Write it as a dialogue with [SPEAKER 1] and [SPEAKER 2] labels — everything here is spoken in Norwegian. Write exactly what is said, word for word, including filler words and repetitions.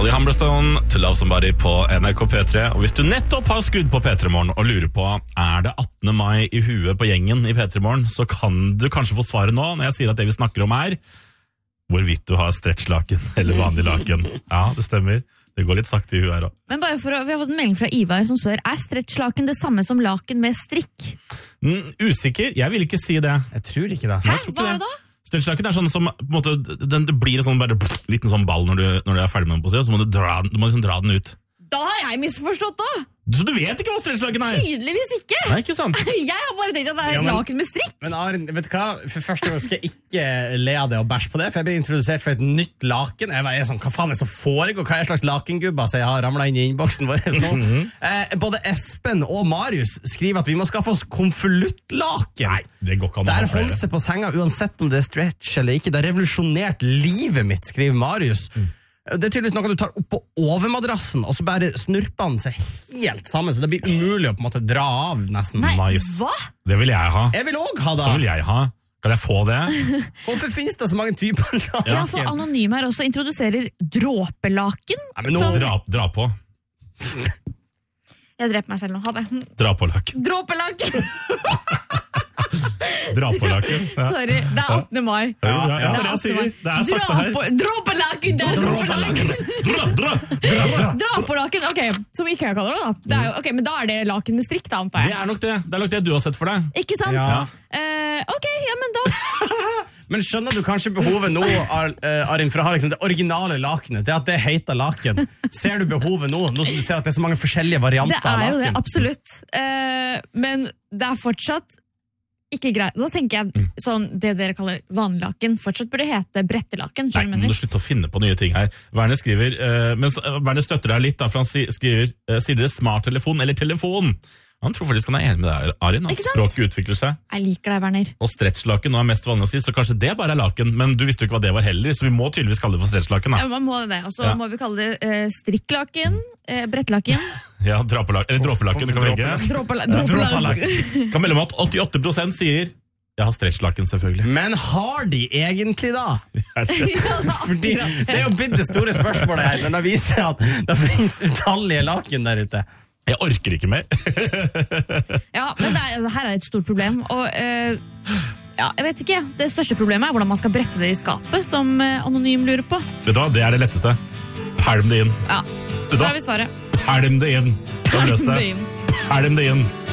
[SPEAKER 1] Holly Humberstone til Love Somebody på N R K P tre. Og hvis du nettopp har skudd på P tre Morgen og lurer på er det attende mai i huet på gjengen i P tre Morgen, så kan du kanskje få svaret nå når jeg sier at det vi snakker om er hvorvidt du har stretchlaken eller vanlig laken. Ja, det stemmer. Det går litt sakte i huet her også.
[SPEAKER 2] Men bare for å, vi har fått en melding fra Ivar som spør, er stretchlaken det samme som laken med strikk?
[SPEAKER 1] Mm, usikker, jeg vil ikke si det.
[SPEAKER 3] Jeg tror ikke det.
[SPEAKER 2] Hæ,
[SPEAKER 1] tror ikke
[SPEAKER 2] hva er
[SPEAKER 1] det.
[SPEAKER 2] det da?
[SPEAKER 1] Stretchlaken er sånn som, på en måte, den, det blir en sånn bare, liten sånn ball når du, når du er ferdig med den på siden, så må du dra, du må liksom dra den ut.
[SPEAKER 2] Da har jeg misforstått da!
[SPEAKER 1] Så du vet ikke hva stretchlaken er?
[SPEAKER 2] Tydeligvis ikke!
[SPEAKER 1] Nei, ikke sant?
[SPEAKER 2] Jeg har bare tenkt at det er
[SPEAKER 3] Ja, men-
[SPEAKER 2] laken med strikk.
[SPEAKER 3] Men Arin, vet du hva? For første gang skal jeg ikke le av det og bæsj på det, for jeg ble introdusert for et nytt laken. Jeg var sånn, hva faen er det som foregår? Hva er slags lakengubber som jeg har ramlet inn i innboksen vår nå? eh, både Espen og Marius skriver at vi må skaffe oss konvoluttlaken.
[SPEAKER 1] Nei, det går ikke an å ha
[SPEAKER 3] Der
[SPEAKER 1] flere.
[SPEAKER 3] holder seg på senga uansett om det er stretch eller ikke. Det har revolusjonert livet mitt, skriver Marius. Det er tydeligvis noe du tar opp på overmadrassen, og så bare snurper han seg helt sammen, så det blir umulig å på en måte dra av nesten.
[SPEAKER 2] Nei,
[SPEAKER 1] Nice.
[SPEAKER 2] hva?
[SPEAKER 1] Det vil jeg ha.
[SPEAKER 3] Jeg vil også ha det.
[SPEAKER 1] Så vil jeg ha. Kan jeg få det?
[SPEAKER 3] Hvorfor finnes det så mange typer laken?
[SPEAKER 2] Ja, for Anonym her også introduserer dråpelaken.
[SPEAKER 3] Nei, men nå-
[SPEAKER 2] som-
[SPEAKER 1] Dra, dra på.
[SPEAKER 2] Jeg dreper meg selv nå, ha det.
[SPEAKER 1] Dra på laken.
[SPEAKER 2] Dråpelaken!
[SPEAKER 1] Dra på laken. Ja.
[SPEAKER 2] Sorry, det er attende mai.
[SPEAKER 1] Ja, ja, ja,
[SPEAKER 2] Det
[SPEAKER 1] det er
[SPEAKER 2] er
[SPEAKER 1] det jeg sier. Det er
[SPEAKER 2] Dra
[SPEAKER 1] sakte her.
[SPEAKER 2] på- Dråpelaken! Det er dråpelaken!
[SPEAKER 1] Dra, dra, dra, dra.
[SPEAKER 2] Dråpelaken, ok, som ikke jeg kaller det da. Det er jo, ok, men da er det laken med strikk da, antar
[SPEAKER 1] Det
[SPEAKER 2] jeg.
[SPEAKER 1] er nok det. Det er nok det du har sett for deg.
[SPEAKER 2] Ikke sant?
[SPEAKER 3] Ja.
[SPEAKER 2] Eh, ok, ja, men da...
[SPEAKER 3] Men skjønner du kanskje behovet nå, Ar- eh, Arin, for å ha liksom det originale lakenet? Det at det heter laken. Ser du behovet nå? Nå som du ser at det er så mange forskjellige varianter
[SPEAKER 2] Det er jo
[SPEAKER 3] av
[SPEAKER 2] det,
[SPEAKER 3] laken.
[SPEAKER 2] absolutt. Eh, men det er fortsatt ikke greit. Da tenker jeg sånn, det dere kaller vanlig laken, fortsatt burde hete brettelaken.
[SPEAKER 1] Nei, nå må du slutte å finne på nye ting her. Werner skriver, uh, mens Werner støtter deg litt, da, for han si, skriver, uh, sier dere smarttelefon eller telefon? Han tror faktisk han er enig med deg, Arin, at
[SPEAKER 2] Ikke sant?
[SPEAKER 1] språket utvikler seg.
[SPEAKER 2] Jeg liker deg, Werner.
[SPEAKER 1] Og stretchlaken nå er mest vanlig å si, så kanskje det bare er laken, men du visste jo ikke hva det var heller, så vi må tydeligvis kalle det for stretchlaken.
[SPEAKER 2] Ja,
[SPEAKER 1] Da.
[SPEAKER 2] man må det. Og så
[SPEAKER 1] Ja.
[SPEAKER 2] må vi kalle det eh, strikklaken, eh, brettlaken,
[SPEAKER 1] Ja, drapelaken, eller dråpelaken, du kan velge.
[SPEAKER 2] dråpela-
[SPEAKER 3] Dråpelaken.
[SPEAKER 2] dråpelaken.
[SPEAKER 1] Kan melde om at åttiåtte prosent sier, jeg har stretchlaken selvfølgelig.
[SPEAKER 3] Men har de egentlig da?
[SPEAKER 1] Er det?
[SPEAKER 2] Ja, det er
[SPEAKER 3] Fordi
[SPEAKER 2] akkurat
[SPEAKER 3] det er jo blitt det store spørsmålet her, når det viser at det finnes utallige laken der ute.
[SPEAKER 1] Jeg orker ikke mer.
[SPEAKER 2] Ja, men det, er, det her er et stort problem. Og eh, ja, jeg vet ikke. Det største problemet er hvordan man skal brette det i skapet, som eh, Anonym lurer på.
[SPEAKER 1] Vet du hva, det er det letteste. Pælm det inn.
[SPEAKER 2] Ja,
[SPEAKER 1] Vet du
[SPEAKER 2] da
[SPEAKER 1] hva?
[SPEAKER 2] har vi svaret.
[SPEAKER 1] Pælm det inn. Da løs
[SPEAKER 2] Pælm det
[SPEAKER 1] det.
[SPEAKER 2] inn.
[SPEAKER 1] Pælm det inn.